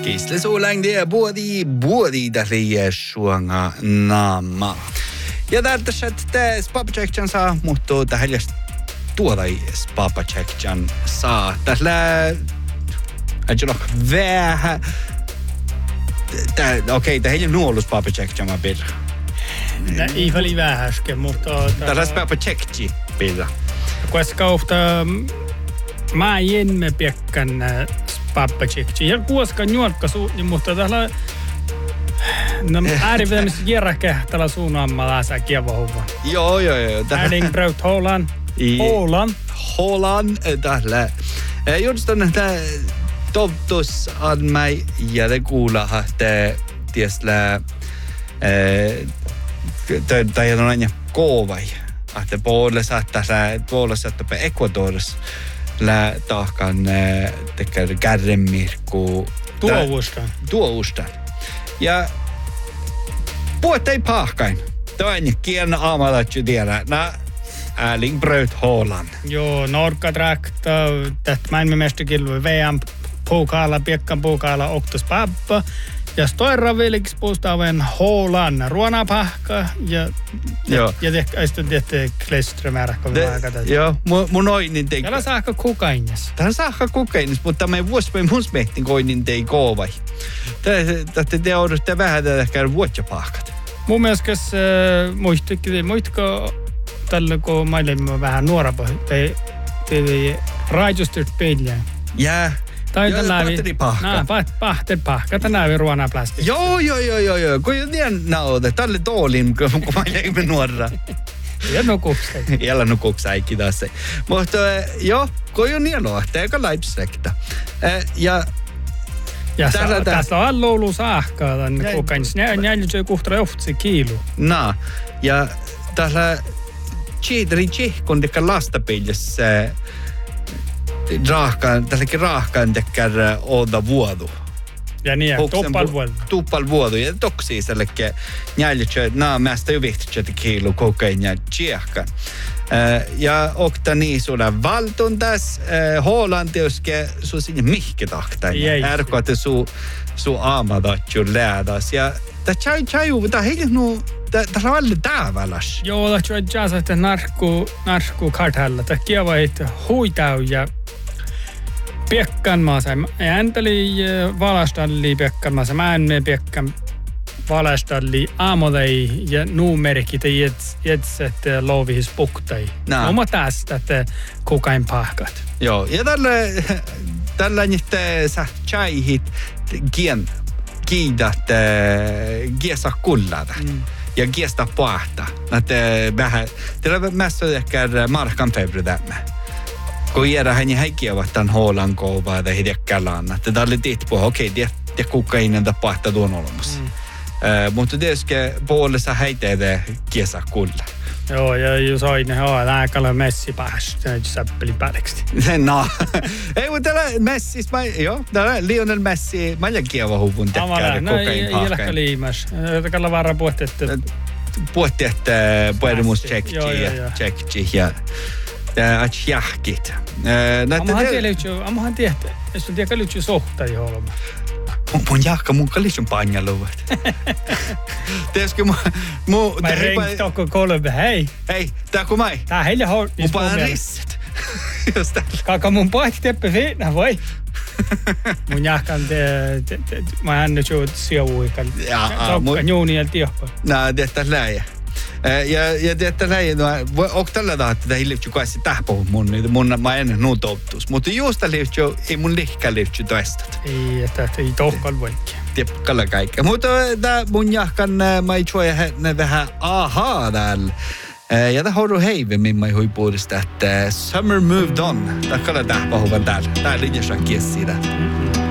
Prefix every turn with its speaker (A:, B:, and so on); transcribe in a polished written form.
A: Kisle suulängde buodi tälle suanga naama. Ja täältä sitten Spapacekjan saa muuttuu tähän tuoda Spapacekjan saa. Tällä ajalla vähän okei, tähän ei nuolus Spapacekjan mä pidä.
B: Ei väli vähäsken, mutta
A: tällä Spapacekji pidä.
B: Koska ofta mä emme piekkan Spapacekji. Ja koska nuolkasu, niin mutta tällä äärivetämistä kierräkkä tällä suunnaammalla sä kievahuvan.
A: Joo.
B: Erling Braut
A: Haaland tällä. Just on että toivotus on mig ja det kuulla että tiesla tai on aina koovai. Että puolessa että Ecuadorissa lä tahkan tekee kärremirkku tuovustan. Ja puhutte ei pahkain. Toinen kien aamalatju tiedä. Erling Braut Haaland.
B: Joo, Norka-trakta. Tästä maailmanmestarikilpailu VM pokaala, piekkan pokaala, oktos pappa. Ja stoira veliks puhustaven Haaland. Ruona pahka ja tehty Kleströmärkka.
A: Joo, mun oinin teki.
B: Täällä saakka kukainnes.
A: Täällä saakka kukainnes, mutta me vuosipäin mun smehtin koinin tei koovai. Te joudutte vähän tätä vuotsapahkat.
B: Mun mielestä muistiko tällä kun maailma vähän nuorapa tai raitustyrт peiliä.
A: Jää.
B: Tai pahteritpahka. Pahteritpahka. Tänään on ruona plastik.
A: Joo. Kun tiedän nauta. Tälle toolin, kun maailma nuorra.
B: Ja nukuksai.
A: Jällä nukuksaikin taas. Mutta joo, kun on niin lohtaa, eikä laipsekta. Ja
B: tässä on loulu saakkaa tänne kukainnis. Näin kuhtra johtsi kiilu.
A: Ja tässä kun tekee lastapiljissä tälläkin rahkaan tekee oda vuodu.
B: Ja niin,
A: tuppal vuodu. Ja toksi sellekin näilitsä, mästä jo vihtiä kiilu kokain ja tjehkan. Ja okta niin sulla valtun tässä Haaland joske su sinne mihke tahtain. Ärkoate su aamadatju läädas. Ja tämä hei nu tässä on alle tääväläs.
B: Joo, tämä on jäässä, että narkku kartalla. Tämä kieva, että huitau ja piekkan maassa. Ääntäli valastalli piekkan maassa. Mä en piekkan valastalli aamodei ja numerikit ja jetset loovihis puktai. Oma tästä, että kukain pahkat.
A: Joo, ja tällä niitä sä chaihit kiidät kiesa kullada. Ja kiesta pahta. Että vähän, teillä mässä ehkä markan februari tämä. Kun jäädä hän häikkiävät tämän Haaland kouvaa tai hidekkälään. Että tämä oli tiet puhua, okei, te kukaan pahta tuon olemassa. Mutta tietysti puolessa häiteitä kiesa kulla.
B: Joo, ja jos aina on aika Messi päästä, että säppeli päälleksi.
A: Ei, mutta täällä Messi, täällä Lionel Messi, mä olen kieva huvun tekkää kokain pahkain.
B: Ilkka liimas. Tällä varra puhutti,
A: että puhumus tsekki ja jahkit.
B: Ammahan tiedä, jos on tiedä lyhtsy sohtai olema.
A: Mun jahka, mun kallis on panjaluvat. Teeskö mä
B: rengi tokko kolme, hei.
A: Hei, tää kun mä.
B: Tää heille hoi.
A: Mun pahan risset.
B: Kaka mun paikki teppä fiinä, voi. Mun jahkan mä hännä suut sijovuikan. Tokka juuniel tioppa.
A: Tehtä läjä. Ja tietää läjä, onko tällä tahti, että ei liitty kaikki tähpohut mä en nuutoutus. Mutta just liitty, ei mun lihkä liitty toistat.
B: Ei, että ei tohkan vaikka.
A: Tippakalla kaikkea. Mutta mun jahkan mä ei tjoja vähän ahaa täällä. Ja tämä on heive, minä ei huipuudesta, että Summer Moved On. Tämä on tähpohuvan täällä. Tää on linjassa kies siitä.